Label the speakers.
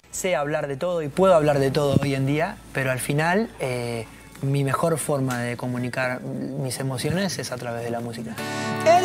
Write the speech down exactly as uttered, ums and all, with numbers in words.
Speaker 1: sé hablar de todo y puedo hablar de todo hoy en día, pero al final eh, mi mejor forma de comunicar mis emociones es a través de la música.